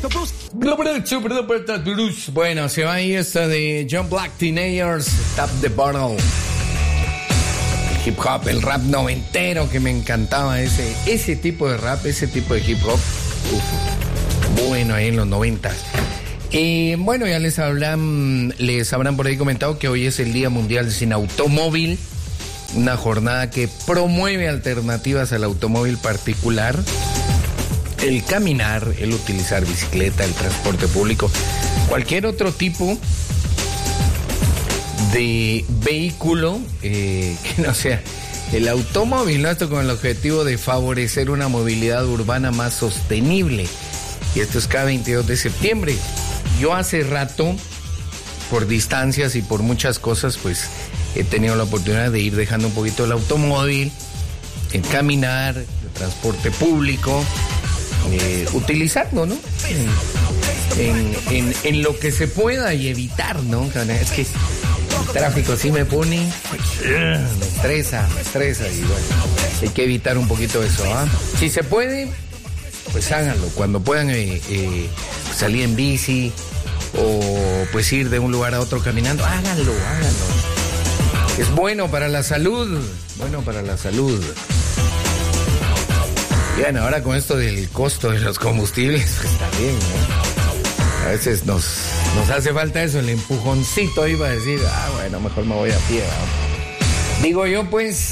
Bueno, se va ahí esta de John Black, Teenagers, Tap the Bottle. El hip hop, el rap noventero que me encantaba, ese tipo de rap, ese tipo de hip hop. Bueno, ahí en los 90. Bueno, ya les habrán por ahí comentado que hoy es el Día Mundial Sin Automóvil, una jornada que promueve alternativas al automóvil particular, el caminar, el utilizar bicicleta, el transporte público, cualquier otro tipo de vehículo que no sea el automóvil, ¿no? Esto con el objetivo de favorecer una movilidad urbana más sostenible. Y esto es cada 22 de septiembre. Yo hace rato, por distancias y por muchas cosas, pues he tenido la oportunidad de ir dejando un poquito el automóvil, el caminar, el transporte público, utilizarlo, ¿no? En lo que se pueda y evitar, ¿no? Es que el tráfico sí me pone, me estresa y bueno, hay que evitar un poquito eso, ¿ah? Si se puede, pues háganlo. Cuando puedan salir en bici o pues ir de un lugar a otro caminando, háganlo. Es bueno para la salud, Y bueno, ahora con esto del costo de los combustibles, pues está bien, ¿no? A veces nos hace falta eso, el empujoncito ahí para decir, bueno, mejor me voy a pie, ¿no? Digo yo.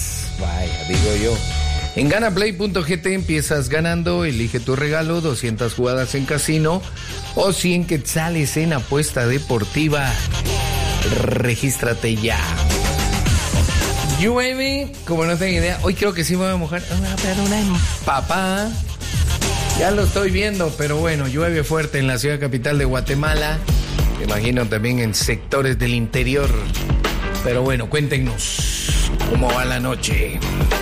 En ganaplay.gt empiezas ganando, elige tu regalo, 200 jugadas en casino o 100 quetzales en apuesta deportiva. Regístrate ya. Llueve, como no tengo idea, hoy creo que sí me voy a mojar, pero una empapada. Ya lo estoy viendo, pero bueno, llueve fuerte en la ciudad capital de Guatemala. Me imagino también en sectores del interior. Pero bueno, cuéntenos cómo va la noche.